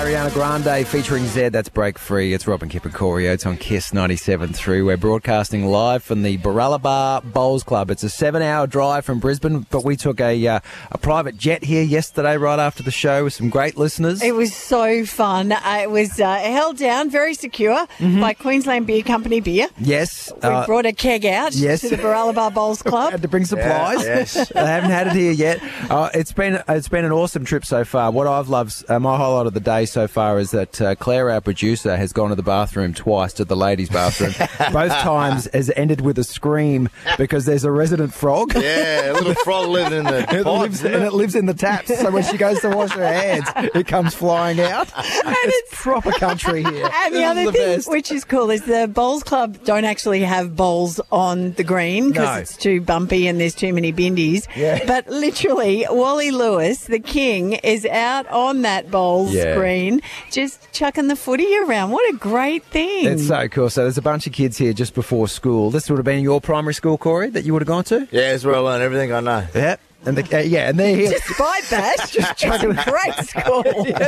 Ariana Grande featuring Zed. That's Break Free. It's Rob and Kip and Corey Oates on Kiss 97.3. We're broadcasting live from the Baralaba Bowls Club. It's a 7-hour drive from Brisbane, but we took a private jet here yesterday right after the show with some great listeners. It was so fun. It was held down, very secure, by Queensland Beer Company beer. Yes. We brought a keg out to the Baralaba Bowls Club. Had to bring supplies. Yes. I haven't had it here yet. It's been an awesome trip so far. What I've loved, my highlight of the day so far is that Claire, our producer, has gone to the bathroom twice, to the ladies' bathroom. Both times has ended with a scream because there's a resident frog. Yeah, a little frog living in the pipes, it lives in the taps. So when she goes to wash her hands, it comes flying out. And it's proper country here. And the other thing, which is cool, is the Bowls Club don't actually have bowls on the green because it's too bumpy and there's too many bindies. Yeah. But literally, Wally Lewis, the king, is out on that bowls green just chucking the footy around. What a great thing. It's so cool. So there's a bunch of kids here just before school. This would have been your primary school, Corey, that you would have gone to? Yeah, it's where I learned everything I know. Yeah. And and they're here. Despite that, just chucking a great school.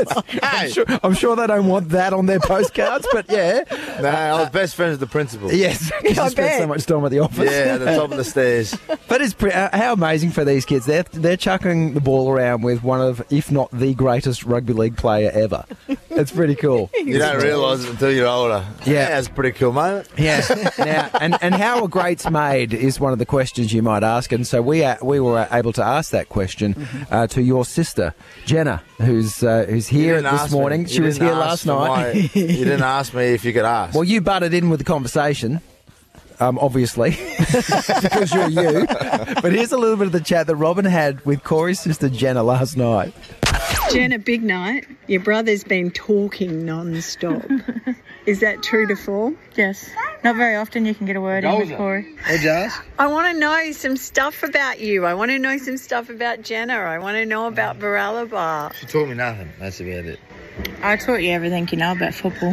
Yes. I'm sure they don't want that on their postcards, but yeah. No, I was best friends with the principal. Yes, you spent so much time at the office. Yeah, at the top of the stairs. But it's how amazing for these kids. They're chucking the ball around with one of, if not the greatest rugby league player ever. It's pretty cool. You don't realise it until you're older. Yeah, that's a pretty cool moment. Yeah. Now, and how are greats made is one of the questions you might ask, and so we were able to ask that question to your sister Jenna, who's here this morning. She was here last night. You didn't ask me if you could ask. Well, you butted in with the conversation. Obviously, because you're you. But here's a little bit of the chat that Robin had with Corey's sister Jenna last night. Jenna, big night. Your brother's been talking non-stop. Is that true to form? Yes. Not very often you can get a word in with Corey. What'd you ask? I want to know some stuff about you. I want to know some stuff about Jenna. I want to know about Baralaba. She taught me nothing. That's about it. I taught you everything you know about football.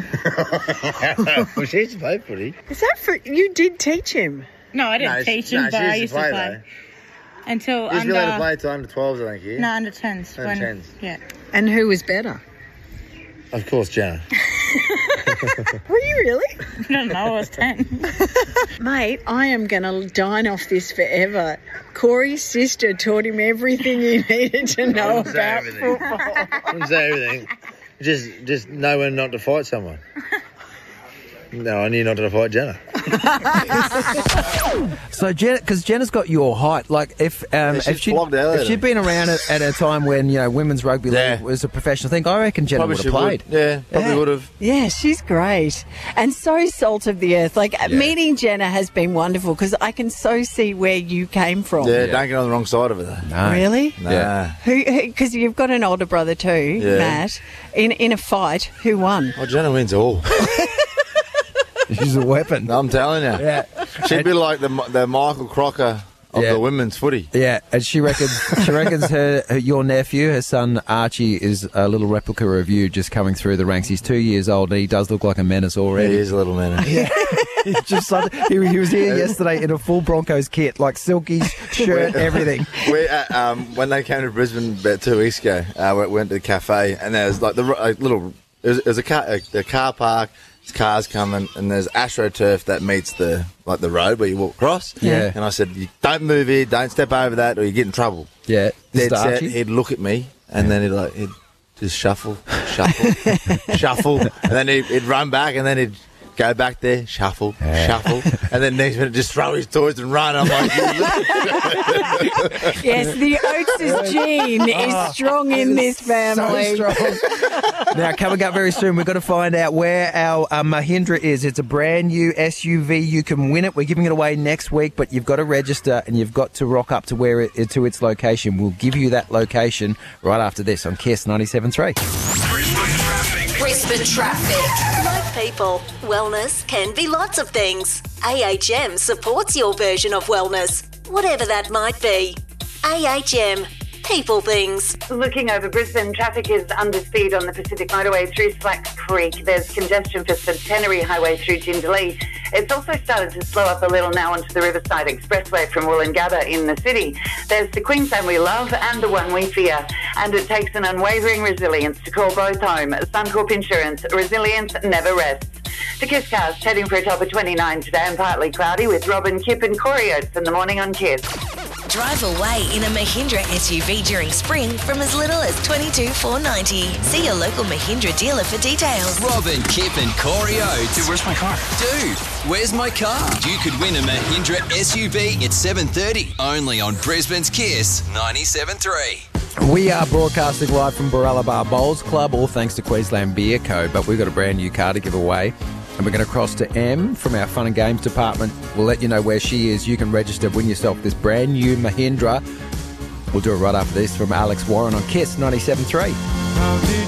Well, she used to play footy. Is that for... You did teach him? No, I didn't teach him, but I used to play. Until under... You used to be able to play to under 12s, I think, yeah? No, under 10s. Under 10s. Yeah. And who was better? Of course, Jenna. Were you really? I don't know, I was 10. Mate, I am going to dine off this forever. Corey's sister taught him everything he needed to know about football. I wouldn't say everything. Just know when not to fight someone. No, I knew not to fight Jenna. So Jenna, because Jenna's got your height, like if she'd been around at a time when women's rugby league was a professional thing, I reckon Jenna would have played. Probably would have. Yeah, she's great and so salt of the earth. Like meeting Jenna has been wonderful because I can so see where you came from. Yeah, don't get on the wrong side of it though. No. Really? No. Yeah. Because you've got an older brother too, Matt. In a fight, who won? Oh, Jenna wins all. She's a weapon. I'm telling you. Yeah. She'd be like the Michael Crocker of the women's footy. Yeah, and she reckons your nephew, her son Archie, is a little replica of you just coming through the ranks. He's 2 years old and he does look like a menace already. He is a little menace. Yeah. He's just he was here yesterday in a full Broncos kit, like silkies, shirt, everything. When they came to Brisbane about 2 weeks ago, we went to the cafe and there was like it was a car park. There's cars coming, and there's AstroTurf that meets the road where you walk across. Yeah. And I said, don't move here, don't step over that, or you get in trouble. Yeah. Dead set, he'd look at me, and then he'd just shuffle, shuffle, and then he'd run back, and then he'd go back there, shuffle, and then next minute just throw his toys and run. I'm like, yes, the Oates' gene is strong in this family. So strong. Now, coming up very soon, we've got to find out where our Mahindra is. It's a brand new SUV. You can win it. We're giving it away next week, but you've got to register and you've got to rock up to to its location. We'll give you that location right after this on Kiss 97.3. Brisbane Traffic. Like people, wellness can be lots of things. AHM supports your version of wellness, whatever that might be. AHM. people things. Looking over Brisbane, traffic is under speed on the Pacific Motorway through Slacks Creek. There's congestion for Centenary Highway through Jindalee. It's also started to slow up a little now onto the Riverside Expressway from Woolloongabba in the city. There's the Queensland we love and the one we fear. And it takes an unwavering resilience to call both home. Suncorp Insurance, resilience never rests. The Kiss Cast heading for a top of 29 today and partly cloudy with Robin, Kip and Corey Oates in the morning on Kiss. Drive away in a Mahindra SUV during spring from as little as $22,490. See your local Mahindra dealer for details. Robin, Kip and Corey Oates. Dude, where's my car? Dude, where's my car? You could win a Mahindra SUV at 7:30, only on Brisbane's Kiss 97.3. We are broadcasting live from Barella Bowls Club, all thanks to Queensland Beer Co. But we've got a brand new car to give away. And we're going to cross to Em from our Fun and Games department. We'll let you know where she is. You can register, win yourself this brand new Mahindra. We'll do it right after this from Alex Warren on Kiss 97.3.